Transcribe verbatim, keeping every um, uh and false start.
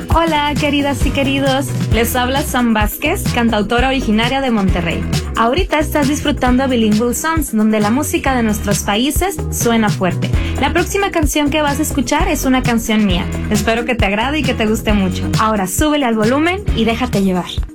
Hola, queridas y queridos. Les habla Sam Vázquez, cantautora originaria de Monterrey. Ahorita estás disfrutando Bilingual Sounds, donde la música de nuestros países suena fuerte. La próxima canción que vas a escuchar es una canción mía. Espero que te agrade y que te guste mucho. Ahora súbele al volumen y déjate llevar.